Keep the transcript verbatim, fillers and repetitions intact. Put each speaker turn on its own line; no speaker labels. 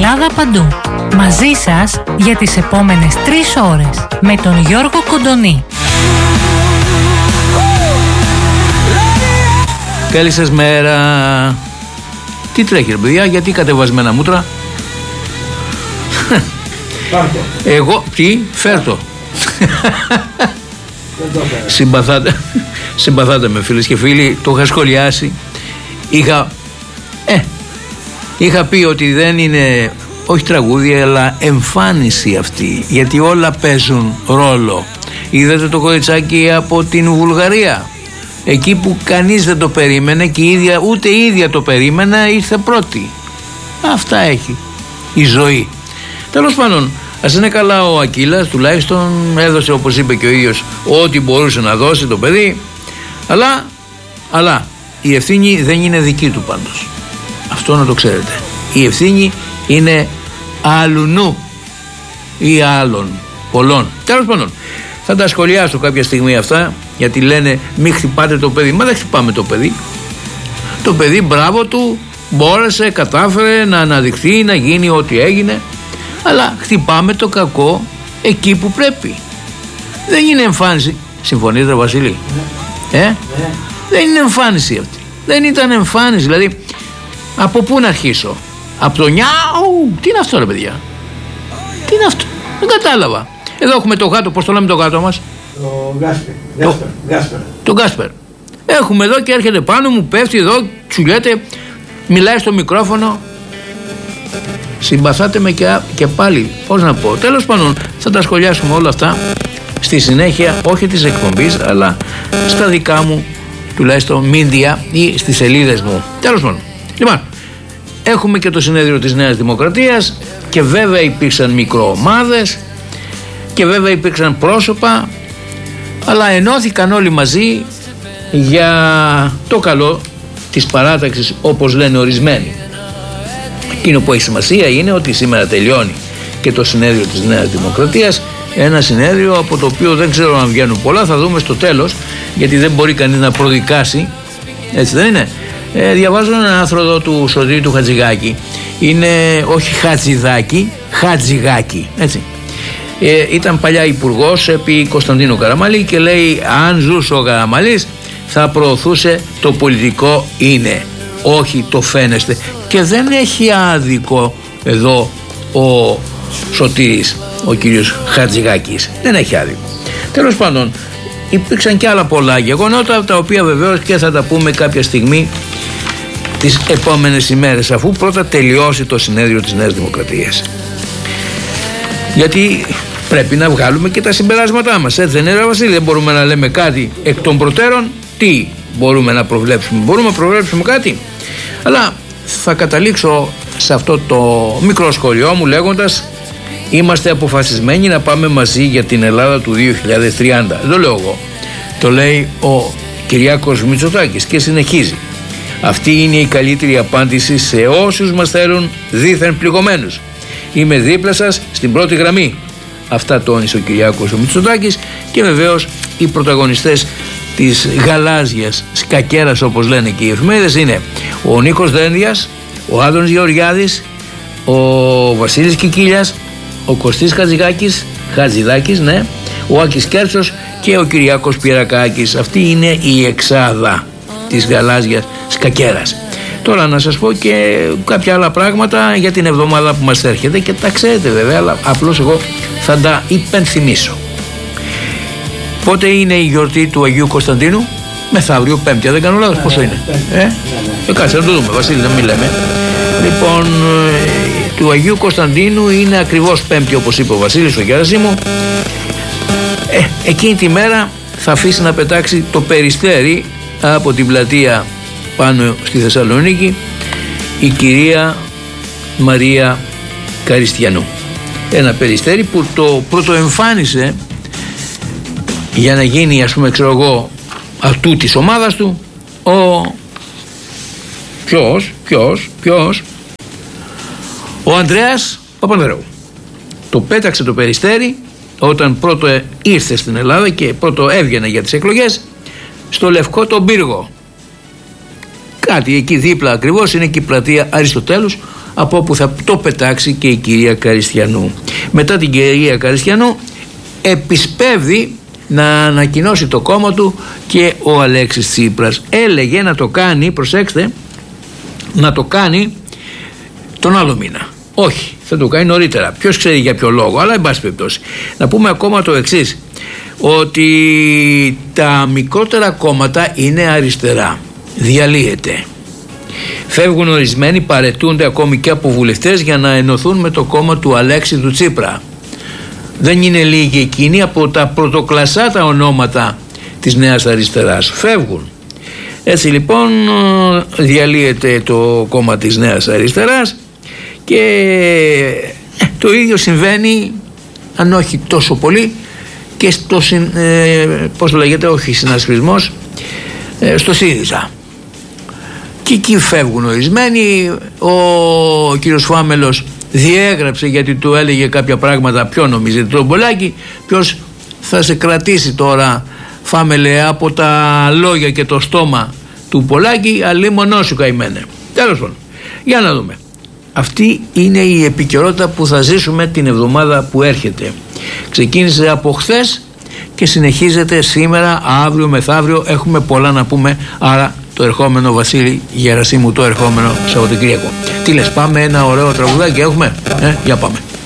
Ελλάδα παντού. Μαζί σας για τις επόμενες τρεις ώρες με τον Γιώργο Κοντονή.
Καλή σας μέρα. Τι τρέχει ρε παιδιά, γιατί κατεβασμένα μούτρα? Εγώ, τι, φέρτο. Συμπαθάτε, συμπαθάτε με φίλες και φίλοι, το είχα σχολιάσει. Είχα, ε, είχα πει ότι δεν είναι, όχι τραγούδια, αλλά εμφάνιση αυτή, γιατί όλα παίζουν ρόλο. Είδατε το κοριτσάκι από την Βουλγαρία, εκεί που κανείς δεν το περίμενε και η ίδια, ούτε η ίδια το περίμενε, ήρθε πρώτη. Αυτά έχει η ζωή. Τέλος πάντων, ας είναι καλά ο Ακύλας, τουλάχιστον έδωσε, όπως είπε και ο ίδιος, ό,τι μπορούσε να δώσει το παιδί, αλλά, αλλά η ευθύνη δεν είναι δική του πάντως. Αυτό να το ξέρετε. Η ευθύνη είναι άλλουνου ή άλλων, πολλών. Τέλος πάντων, θα τα σχολιάσω κάποια στιγμή αυτά, γιατί λένε μην χτυπάτε το παιδί. Μα δεν χτυπάμε το παιδί. Το παιδί, μπράβο του, μπόρεσε, κατάφερε να αναδειχθεί, να γίνει ό,τι έγινε, αλλά χτυπάμε το κακό εκεί που πρέπει. Δεν είναι εμφάνιση. Συμφωνείτε, Βασίλη? Ε? Yeah. Δεν είναι εμφάνιση αυτή. Δεν ήταν εμφάνιση. Δηλαδή, από πού να αρχίσω? Από το νιάου. Τι είναι αυτό ρε παιδιά? Τι είναι αυτό? Δεν κατάλαβα. Εδώ έχουμε το γάτο. Πώς το λέμε το γάτο μας?
Το Γκάσπερ. Το Γκάσπερ.
Το Γκάσπερ. Έχουμε εδώ και έρχεται πάνω μου, πέφτει εδώ, τσουλιέται, μιλάει στο μικρόφωνο. Συμπαθάτε με και, και πάλι, πώς να πω. Τέλος πάντων, θα τα σχολιάσουμε όλα αυτά στη συνέχεια, όχι της εκπομπής, αλλά στα δικά μου τουλάχιστον μίντια ή στις σελίδες μου. Τέλος πάντων, λοιπόν, έχουμε και το συνέδριο της Νέας Δημοκρατίας και βέβαια υπήρξαν μικροομάδες και βέβαια υπήρξαν πρόσωπα, αλλά ενώθηκαν όλοι μαζί για το καλό της παράταξης, όπως λένε ορισμένοι. Εκείνο που έχει σημασία είναι ότι σήμερα τελειώνει και το συνέδριο της Νέας Δημοκρατίας, ένα συνέδριο από το οποίο δεν ξέρω αν βγαίνουν πολλά, θα δούμε στο τέλος, γιατί δεν μπορεί κανείς να προδικάσει, έτσι δεν είναι? Ε, διαβάζω ένα άρθρο εδώ του Σωτήρη του Χατζηγάκη, είναι όχι Χατζηδάκη, Χατζηγάκη, έτσι. Ε, ήταν παλιά υπουργός επί Κωνσταντίνου Καραμαλή και λέει αν ζούσε ο Καραμαλής θα προωθούσε το πολιτικό είναι, όχι το φαίνεστε. Και δεν έχει άδικο εδώ ο Σωτήρης, ο κύριος Χατζηγάκης, δεν έχει άδικο. Τέλος πάντων, υπήρξαν και άλλα πολλά γεγονότα, τα οποία βεβαίως και θα τα πούμε κάποια στιγμή τις επόμενες ημέρες, αφού πρώτα τελειώσει το συνέδριο της Νέας Δημοκρατίας, γιατί πρέπει να βγάλουμε και τα συμπεράσματά μας, έτσι δεν είναι Βασίλη? Δεν μπορούμε να λέμε κάτι εκ των προτέρων. Τι μπορούμε να προβλέψουμε? Μπορούμε να προβλέψουμε κάτι? Αλλά θα καταλήξω σε αυτό το μικρό σχολείο μου λέγοντας είμαστε αποφασισμένοι να πάμε μαζί για την Ελλάδα του δύο χιλιάδες τριάντα. Δεν το λέω εγώ, το λέει ο Κυριάκος Μητσοτάκης και συνεχίζει. Αυτή είναι η καλύτερη απάντηση σε όσους μας θέλουν δήθεν πληγωμένους. Είμαι δίπλα σας στην πρώτη γραμμή. Αυτά τόνισε ο Κυριάκος ο Μητσοτάκης και βεβαίως οι πρωταγωνιστές της γαλάζιας σκακέρας, όπως λένε και οι εφημερίδες, είναι ο Νίκος Δένδιας, ο Άδωνης Γεωργιάδης, ο Βασίλης Κικίλιας, ο Κωστής Χατζηγάκης, Χατζηδάκης, ναι, ο Άκης Κέρτσος και ο Κυριάκος Πυρακάκης. Αυτή είναι η εξάδα της γαλάζιας σκακέρας. Τώρα να σας πω και κάποια άλλα πράγματα για την εβδομάδα που μας έρχεται και τα ξέρετε βέβαια, αλλά απλώς εγώ θα τα υπενθυμίσω. Πότε είναι η γιορτή του Αγίου Κωνσταντίνου? Μεθαύριο, Πέμπτη, δεν κάνω λάθος? Yeah, πόσο είναι? Yeah, ε? Yeah. Ε, κάτσε να το δούμε, Βασίλη, να μην λέμε. Λοιπόν, ε, του Αγίου Κωνσταντίνου είναι ακριβώς Πέμπτη, όπως είπε ο Βασίλης ο Γερασίμου. Ε, εκείνη τη μέρα θα αφήσει να πετάξει το περιστέρι από την πλατεία πάνω στη Θεσσαλονίκη η κυρία Μαρία Καριστιανού. Ένα περιστέρι που το πρωτοεμφάνισε για να γίνει, ας πούμε, ξέρω εγώ, αυτού της ομάδας του ο ποιος, ποιος, ποιος ο Ανδρέας Παπανδρέου. Το πέταξε το περιστέρι όταν πρώτο ήρθε στην Ελλάδα και πρώτο έβγαινε για τις εκλογές στο Λευκό τον Πύργο. Κάτι εκεί δίπλα ακριβώς είναι και η πλατεία Αριστοτέλους, από όπου θα το πετάξει και η κυρία Καριστιανού. Μετά την κυρία Καριστιανού επισπεύδει να ανακοινώσει το κόμμα του και ο Αλέξης Τσίπρας. Έλεγε να το κάνει, προσέξτε, να το κάνει τον άλλο μήνα. Όχι, θα το κάνει νωρίτερα. Ποιος ξέρει για ποιο λόγο, αλλά εν πάση περιπτώσει. Να πούμε ακόμα το εξής, ότι τα μικρότερα κόμματα είναι αριστερά. Διαλύεται. Φεύγουν ορισμένοι, παρετούνται ακόμη και από βουλευτές για να ενωθούν με το κόμμα του Αλέξη του Τσίπρα. Δεν είναι λίγοι εκείνοι από τα πρωτοκλασσά τα ονόματα της Νέας Αριστεράς. Φεύγουν. Έτσι λοιπόν διαλύεται το κόμμα της Νέας Αριστεράς και το ίδιο συμβαίνει, αν όχι τόσο πολύ, και στο, ε, πώς το λέγεται, όχι συνασπισμός, ε, στο ΣΥΡΙΖΑ. Και εκεί φεύγουν ορισμένοι. Ο κύριος Φάμελος διέγραψε γιατί του έλεγε κάποια πράγματα. Ποιο νομίζετε, τον Πολάκη? Ποιος θα σε κρατήσει τώρα, Φάμελε, από τα λόγια και το στόμα του Πολάκη? Αλλήμονό σου, καημένε. Τέλος πάντων, για να δούμε. Αυτή είναι η επικαιρότητα που θα ζήσουμε την εβδομάδα που έρχεται. Ξεκίνησε από χθες και συνεχίζεται σήμερα, αύριο, μεθαύριο. Έχουμε πολλά να πούμε, άρα το ερχόμενο, Βασίλη Γερασίμου, το ερχόμενο Σαββατοκύριακο. Τι λες, πάμε ένα ωραίο τραγουδάκι έχουμε? Ε, για πάμε.